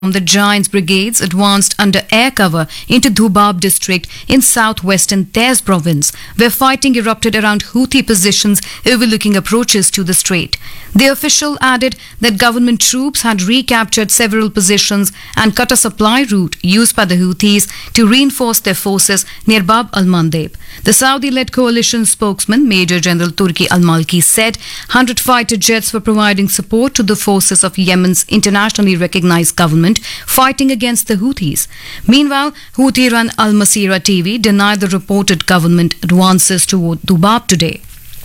The Giants brigades advanced under air cover into Dhubab district in southwestern Tez province, where fighting erupted around Houthi positions overlooking approaches to the strait. The official added that government troops had recaptured several positions and cut a supply route used by the Houthis to reinforce their forces near Bab al-Mandeb. The Saudi-led coalition spokesman, Major General Turki al-Malki, said 100 fighter jets were providing support to the forces of Yemen's internationally recognized government fighting against the Houthis. Meanwhile, Houthi-run Al Masira TV denied the reported government advances toward Dhubab today.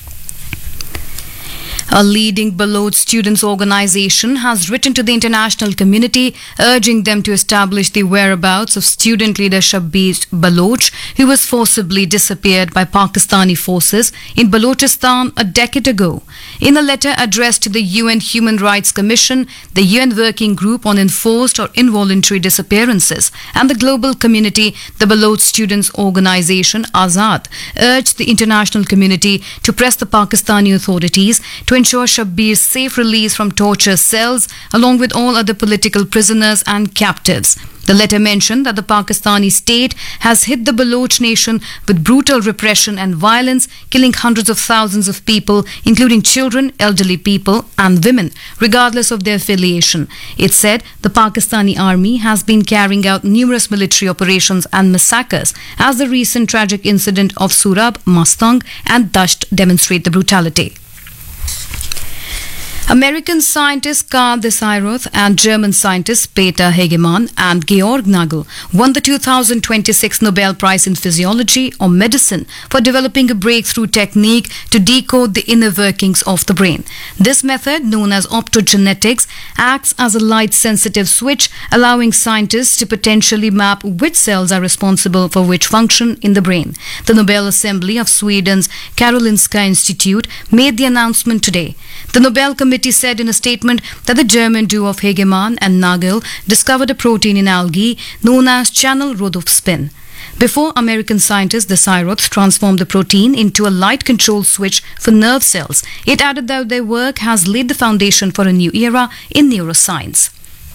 A leading Baloch students organization has written to the international community urging them to establish the whereabouts of student leader Shabbir Baloch, who was forcibly disappeared by Pakistani forces in Balochistan a decade ago. In a letter addressed to the UN Human Rights Commission, the UN Working Group on Enforced or Involuntary Disappearances, and the global community, the Baloch students organization Azad, urged the international community to press the Pakistani authorities to ensure Shabbir's safe release from torture cells along with all other political prisoners and captives. The letter mentioned that the Pakistani state has hit the Baloch nation with brutal repression and violence, killing hundreds of thousands of people, including children, elderly people and women, regardless of their affiliation. It said the Pakistani army has been carrying out numerous military operations and massacres, as the recent tragic incident of Surab, Mustang and Dasht demonstrate the brutality. American scientist Karl Desairoth and German scientists Peter Hegemann and Georg Nagel won the 2026 Nobel Prize in Physiology or Medicine for developing a breakthrough technique to decode the inner workings of the brain. This method, known as optogenetics, acts as a light-sensitive switch, allowing scientists to potentially map which cells are responsible for which function in the brain. The Nobel Assembly of Sweden's Karolinska Institute made the announcement today. The Nobel Committee said in a statement that the German duo of Hegemann and Nagel discovered a protein in algae known as channel rhodopsin. Before American scientist Desairoth transformed the protein into a light-controlled switch for nerve cells, it added that their work has laid the foundation for a new era in neuroscience.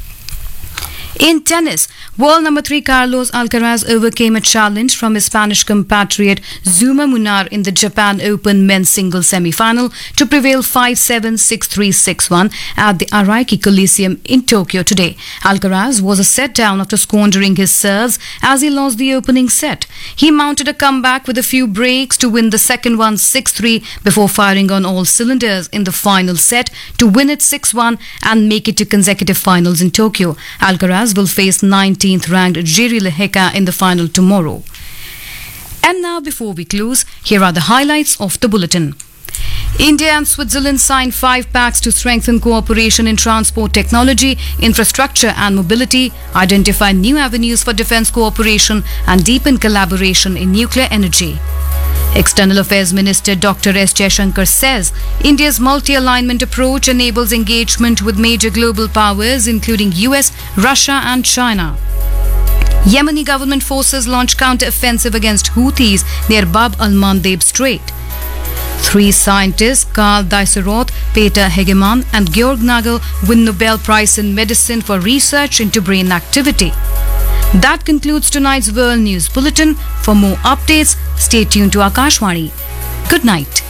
In tennis, world number 3 Carlos Alcaraz overcame a challenge from his Spanish compatriot Zuma Munar in the Japan Open men's singles semi-final to prevail 5-7, 6-3, 6-1 at the Araiki Coliseum in Tokyo today. Alcaraz was a set down after squandering his serves as he lost the opening set. He mounted a comeback with a few breaks to win the second one 6-3 before firing on all cylinders in the final set to win it 6-1 and make it to consecutive finals in Tokyo. Alcaraz will face 19th ranked Jiri Lehecka in the final tomorrow. And now, before we close, here are the highlights of the bulletin. India and Switzerland signed 5 pacts to strengthen cooperation in transport technology, infrastructure and mobility, identify new avenues for defence cooperation and deepen collaboration in nuclear energy. External Affairs Minister Dr. S. Jaishankar says India's multi-alignment approach enables engagement with major global powers including US, Russia and China. Yemeni government forces launch counter-offensive against Houthis near Bab al-Mandeb Strait. 3 scientists, Karl Desairoth, Peter Hegemann and Georg Nagel, win Nobel Prize in Medicine for research into brain activity. That concludes tonight's World News Bulletin. For more updates, stay tuned to Akashvani. Good night.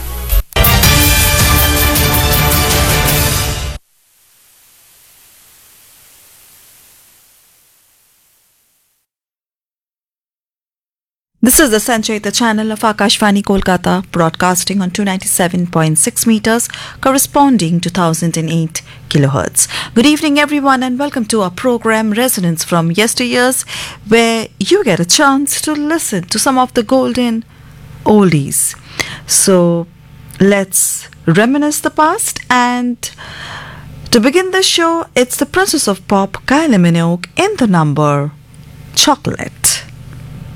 This is the Sanchayita channel of Akashvani Kolkata, broadcasting on 297.6 meters, corresponding to 1008 kilohertz. Good evening, everyone, and welcome to our program Resonance from Yesteryears, where you get a chance to listen to some of the golden oldies. So let's reminisce the past, and to begin the show, it's the Princess of Pop, Kylie Minogue, in the number Chocolate.